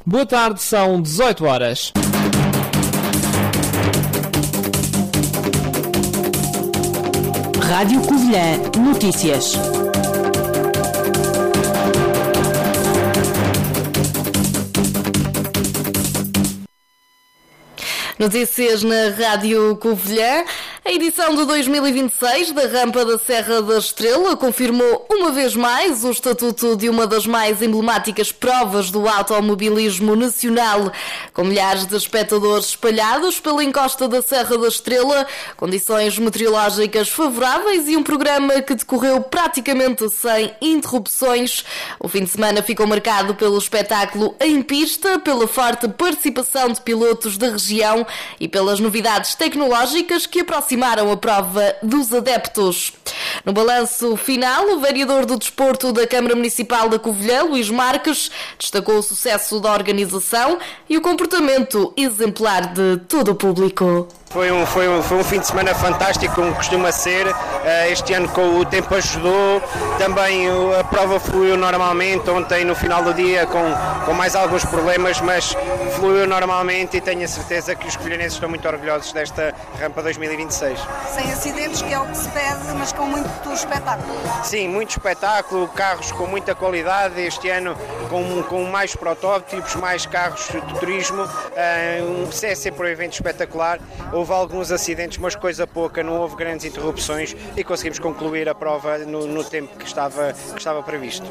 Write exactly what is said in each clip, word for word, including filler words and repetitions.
Boa tarde, são dezoito horas. Rádio Covilhã Notícias. Notícias na Rádio Covilhã. A edição de dois mil e vinte e seis da Rampa da Serra da Estrela confirmou uma vez mais o estatuto de uma das mais emblemáticas provas do automobilismo nacional. Com milhares de espectadores espalhados pela encosta da Serra da Estrela, condições meteorológicas favoráveis e um programa que decorreu praticamente sem interrupções. O fim de semana ficou marcado pelo espetáculo em pista, pela forte participação de pilotos da região e pelas novidades tecnológicas que aproximaram a prova dos adeptos. No balanço final, o vereador do Desporto da Câmara Municipal da Covilhã, Luís Marques, destacou o sucesso da organização e o comportamento exemplar de todo o público. Foi um, foi, um, foi um fim de semana fantástico, como costuma ser. Este ano com o tempo ajudou, também a prova fluiu normalmente. Ontem no final do dia com, com mais alguns problemas, mas fluiu normalmente e tenho a certeza que os covilhanenses estão muito orgulhosos desta Rampa dois mil e vinte e seis. Sem acidentes, que é o que se pede, mas com muito espetáculo. Sim, muito espetáculo, carros com muita qualidade, este ano com, com mais protótipos, mais carros de turismo, um, é sempre um evento espetacular. Houve alguns acidentes, mas coisa pouca, não houve grandes interrupções e conseguimos concluir a prova no, no tempo que estava, que estava previsto.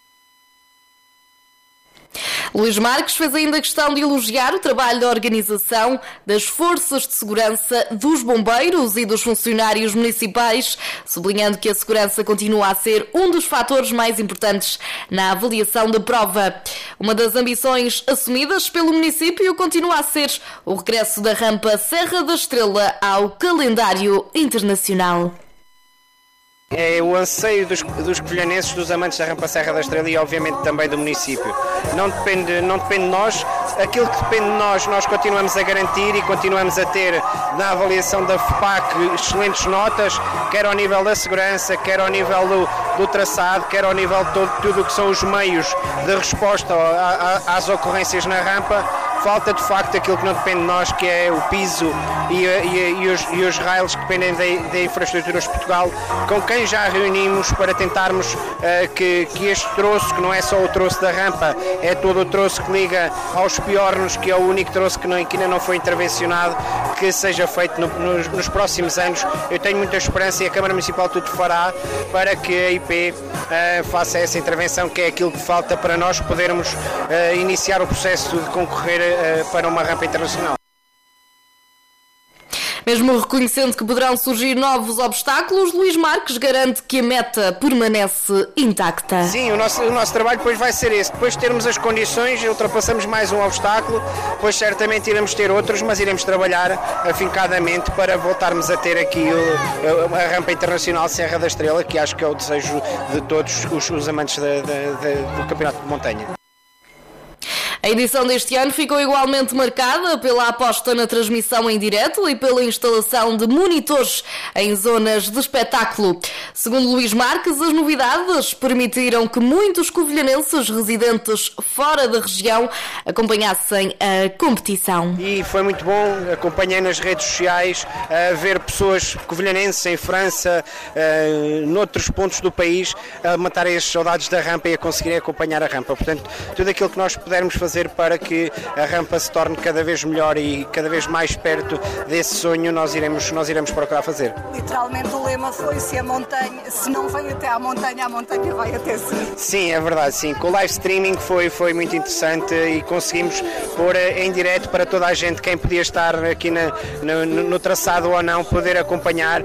Luís Marques fez ainda questão de elogiar o trabalho da organização, das forças de segurança, dos bombeiros e dos funcionários municipais, sublinhando que a segurança continua a ser um dos fatores mais importantes na avaliação da prova. Uma das ambições assumidas pelo município continua a ser o regresso da Rampa Serra da Estrela ao calendário internacional. É o anseio dos, dos covilhanenses, dos amantes da Rampa Serra da Estrela e obviamente também do município. Não depende, não depende de nós, aquilo que depende de nós, nós continuamos a garantir e continuamos a ter na avaliação da F P A C excelentes notas, quer ao nível da segurança, quer ao nível do, do traçado, quer ao nível de todo, tudo o que são os meios de resposta a, a, às ocorrências na rampa. Falta de facto aquilo que não depende de nós, que é o piso e, e, e, os, e os rails que dependem da, da Infraestruturas de Portugal, com quem já reunimos para tentarmos uh, que, que este troço, que não é só o troço da rampa, é todo o troço que liga aos piornos, que é o único troço que, não, que ainda não foi intervencionado, que seja feito no, nos, nos próximos anos. Eu tenho muita esperança e a Câmara Municipal tudo fará para que a I P uh, faça essa intervenção, que é aquilo que falta para nós podermos uh, iniciar o processo de concorrer para uma rampa internacional. Mesmo reconhecendo que poderão surgir novos obstáculos, Luís Marques garante que a meta permanece intacta. Sim, o nosso, o nosso trabalho depois vai ser esse. Depois de termos as condições, ultrapassamos mais um obstáculo, depois certamente iremos ter outros, mas iremos trabalhar afincadamente para voltarmos a ter aqui o, a rampa internacional Serra da Estrela, que acho que é o desejo de todos os, os amantes da, da, da, do campeonato de montanha. A edição deste ano ficou igualmente marcada pela aposta na transmissão em direto e pela instalação de monitores em zonas de espetáculo. Segundo Luís Marques, as novidades permitiram que muitos covilhanenses residentes fora da região acompanhassem a competição. E foi muito bom, acompanhei nas redes sociais, a ver pessoas covilhanenses em França, uh, noutros pontos do país, a matarem as saudades da rampa e a conseguirem acompanhar a rampa. Portanto, tudo aquilo que nós pudermos fazer para que a rampa se torne cada vez melhor e cada vez mais perto desse sonho, nós iremos, nós iremos procurar fazer. Literalmente o lema foi: se a montanha, se não vem até à montanha, a montanha vai até si. Sim, é verdade, sim. Com o live streaming foi, foi muito interessante e conseguimos pôr em direto para toda a gente, quem podia estar aqui na, no, no traçado ou não, poder acompanhar.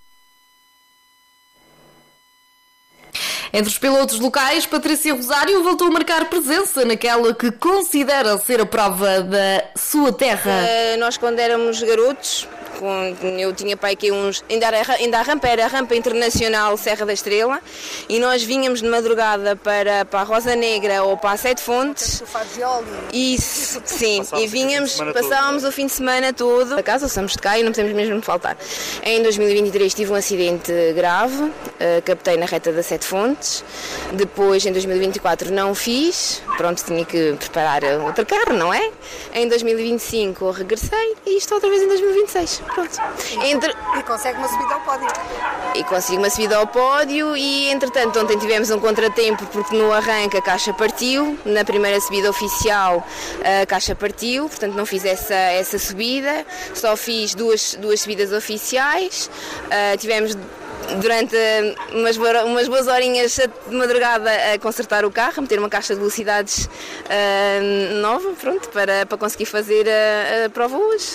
Entre os pilotos locais, Patrícia Rosário voltou a marcar presença naquela que considera ser a prova da sua terra. Uh, nós, quando éramos garotos, com, eu tinha pai que uns, ainda, era, ainda a rampa era a rampa internacional Serra da Estrela, e nós vínhamos de madrugada para, para a Rosa Negra ou para a Sete Fontes. Isso, sim, e vínhamos, passávamos o fim de semana todo. A casa, somos de cá e não podemos mesmo faltar. Em dois mil e vinte e três tive um acidente grave, uh, captei na reta da Sete Fontes. Depois, em dois mil e vinte e quatro, não fiz, pronto, tinha que preparar outro carro, não é? Em dois mil e vinte e cinco regressei e estou outra vez em dois mil e vinte e seis, pronto. Entre... E consegue uma subida ao pódio. E consigo uma subida ao pódio e, entretanto, ontem tivemos um contratempo porque no arranque a caixa partiu, na primeira subida oficial a caixa partiu, portanto não fiz essa, essa subida, só fiz duas, duas subidas oficiais, uh, tivemos durante umas, umas boas horinhas de madrugada a consertar o carro, a meter uma caixa de velocidades uh, nova, pronto, para, para conseguir fazer a, a prova hoje.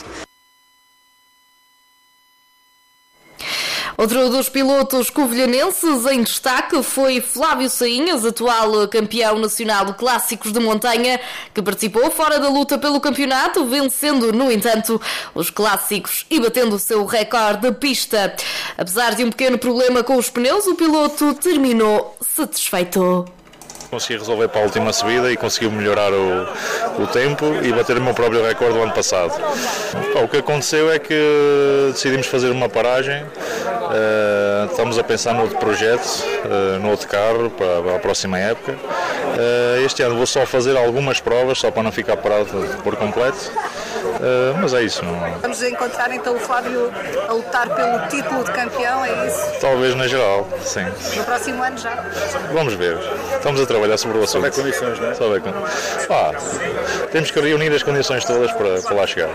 Outro dos pilotos covilhanenses em destaque foi Flávio Sainhas, atual campeão nacional de clássicos de montanha, que participou fora da luta pelo campeonato, vencendo, no entanto, os clássicos e batendo o seu recorde de pista. Apesar de um pequeno problema com os pneus, o piloto terminou satisfeito. Consegui resolver para a última subida e conseguiu melhorar o, o tempo e bater o meu próprio recorde do ano passado. Pá, o que aconteceu é que decidimos fazer uma paragem, uh, estamos a pensar no outro projeto, uh, no outro carro para, para a próxima época. Uh, este ano vou só fazer algumas provas, só para não ficar parado por completo, uh, mas é isso. Não... Vamos encontrar então o Flávio a lutar pelo título de campeão, é isso? Talvez na geral, sim. No próximo ano já? Vamos ver, estamos a trabalhar sobre o assunto. Só houver condições, não é? Só houver con... ah, temos que reunir as condições todas para, para lá chegar.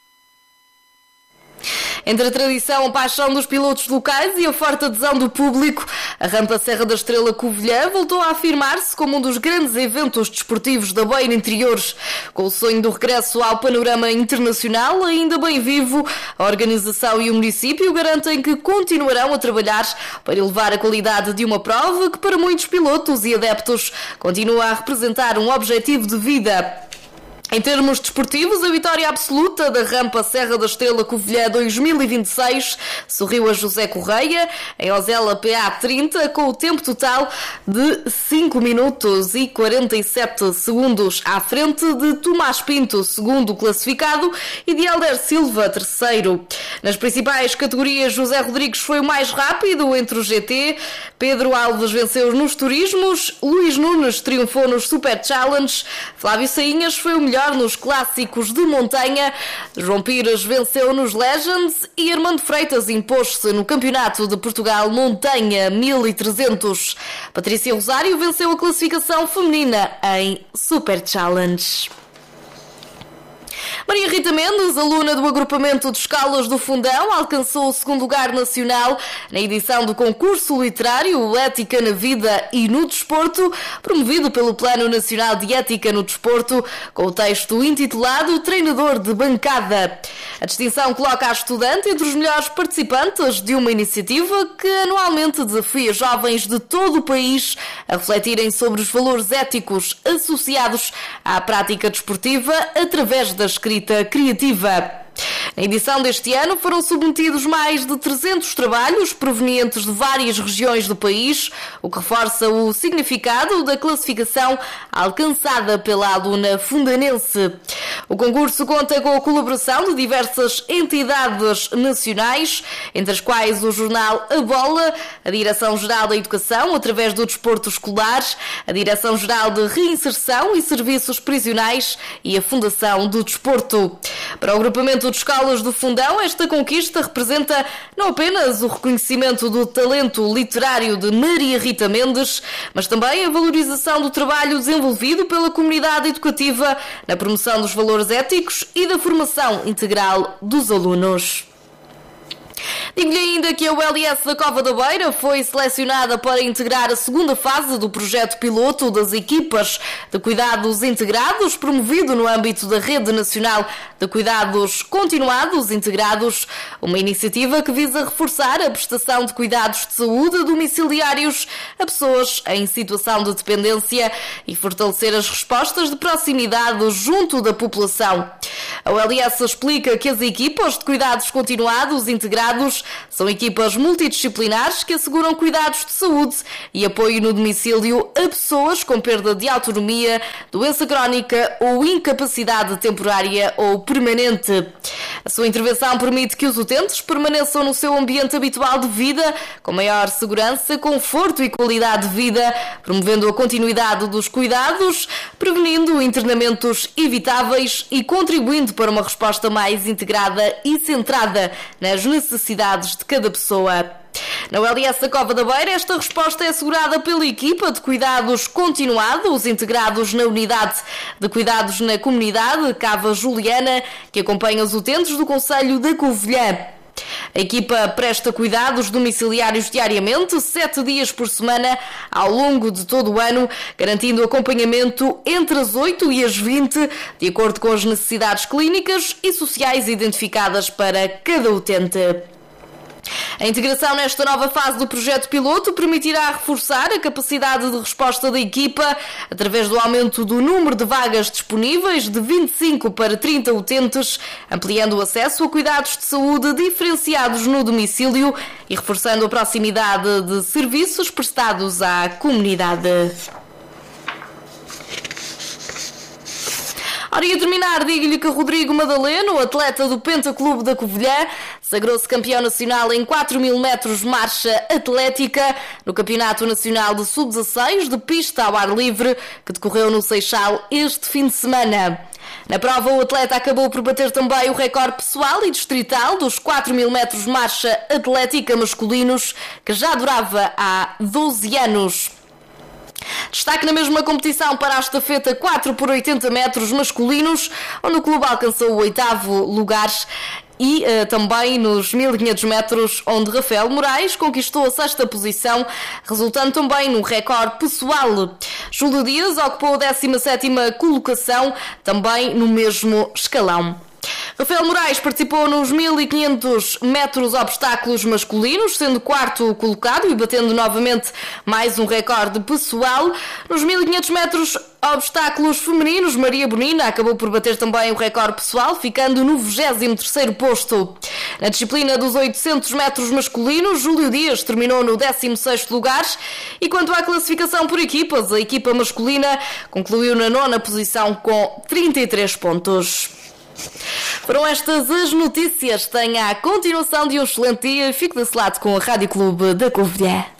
Entre a tradição, a paixão dos pilotos locais e a forte adesão do público, a Rampa Serra da Estrela Covilhã voltou a afirmar-se como um dos grandes eventos desportivos da Beira Interiores. Com o sonho do regresso ao panorama internacional ainda bem vivo, a organização e o município garantem que continuarão a trabalhar para elevar a qualidade de uma prova que, para muitos pilotos e adeptos, continua a representar um objetivo de vida. Em termos desportivos, a vitória absoluta da Rampa Serra da Estrela Covilhã dois mil e vinte e seis sorriu a José Correia em Ozela P A trinta com o tempo total de cinco minutos e quarenta e sete segundos à frente de Tomás Pinto, segundo classificado, e de Helder Silva, terceiro. Nas principais categorias, José Rodrigues foi o mais rápido entre o G T, Pedro Alves venceu nos turismos, Luís Nunes triunfou nos Super Challenge, Flávio Sainhas foi o melhor nos clássicos de montanha, João Pires venceu nos Legends e Armando Freitas impôs-se no Campeonato de Portugal Montanha mil e trezentos. Patrícia Rosário venceu a classificação feminina em Super Challenge. Maria Rita Mendes, aluna do agrupamento de Escolas do Fundão, alcançou o segundo lugar nacional na edição do concurso literário Ética na Vida e no Desporto, promovido pelo Plano Nacional de Ética no Desporto, com o texto intitulado Treinador de Bancada. A distinção coloca a estudante entre os melhores participantes de uma iniciativa que anualmente desafia jovens de todo o país a refletirem sobre os valores éticos associados à prática desportiva através da escrita criativa. Na edição deste ano foram submetidos mais de trezentos trabalhos provenientes de várias regiões do país, o que reforça o significado da classificação alcançada pela aluna fundanense. O concurso conta com a colaboração de diversas entidades nacionais, entre as quais o jornal A Bola, a Direção-Geral da Educação, através do Desporto Escolar, a Direção-Geral de Reinserção e Serviços Prisionais e a Fundação do Desporto. Para o agrupamento de Escolas do Fundão, esta conquista representa não apenas o reconhecimento do talento literário de Maria Rita Mendes, mas também a valorização do trabalho desenvolvido pela comunidade educativa na promoção dos valores éticos e da formação integral dos alunos. Digo-lhe ainda que a U L S da Cova da Beira foi selecionada para integrar a segunda fase do projeto piloto das equipas de cuidados integrados, promovido no âmbito da Rede Nacional de Cuidados Continuados Integrados, uma iniciativa que visa reforçar a prestação de cuidados de saúde domiciliários a pessoas em situação de dependência e fortalecer as respostas de proximidade junto da população. A O L S explica que as equipas de cuidados continuados integrados são equipas multidisciplinares que asseguram cuidados de saúde e apoio no domicílio a pessoas com perda de autonomia, doença crónica ou incapacidade temporária ou permanente. A sua intervenção permite que os utentes permaneçam no seu ambiente habitual de vida, com maior segurança, conforto e qualidade de vida, promovendo a continuidade dos cuidados, prevenindo internamentos evitáveis e contribuindo para uma resposta mais integrada e centrada nas necessidades de cada pessoa. Na O L S da Cova da Beira, esta resposta é assegurada pela equipa de cuidados continuados integrados na unidade de cuidados na comunidade Cava Juliana, que acompanha os utentes do concelho da Covilhã. A equipa presta cuidados domiciliários diariamente, sete dias por semana, ao longo de todo o ano, garantindo acompanhamento entre as oito e as vinte, de acordo com as necessidades clínicas e sociais identificadas para cada utente. A integração nesta nova fase do projeto piloto permitirá reforçar a capacidade de resposta da equipa através do aumento do número de vagas disponíveis de vinte e cinco para trinta utentes, ampliando o acesso a cuidados de saúde diferenciados no domicílio e reforçando a proximidade de serviços prestados à comunidade. Ora, e a terminar, digo-lhe que Rodrigo Madaleno, o atleta do Pentaclube da Covilhã, sagrou-se campeão nacional em quatro mil metros marcha atlética no Campeonato Nacional de sub dezasseis de pista ao ar livre, que decorreu no Seixal este fim de semana. Na prova, o atleta acabou por bater também o recorde pessoal e distrital dos quatro mil metros marcha atlética masculinos, que já durava há doze anos. Destaque na mesma competição para a estafeta quatro por oitenta metros masculinos, onde o clube alcançou o oitavo lugar, e uh, também nos mil e quinhentos metros, onde Rafael Moraes conquistou a sexta posição, resultando também num recorde pessoal. Júlio Dias ocupou a décima sétima colocação, também no mesmo escalão. Rafael Moraes participou nos mil e quinhentos metros obstáculos masculinos, sendo quarto colocado e batendo novamente mais um recorde pessoal. Nos mil e quinhentos metros obstáculos femininos, Maria Bonina acabou por bater também o recorde pessoal, ficando no vigésimo terceiro posto. Na disciplina dos oitocentos metros masculinos, Júlio Dias terminou no décimo sexto lugar. E quanto à classificação por equipas, a equipa masculina concluiu na nona posição com trinta e três pontos. Foram estas as notícias. Tenha a continuação de um excelente dia e fique desse lado com a Rádio Clube da Covilhã.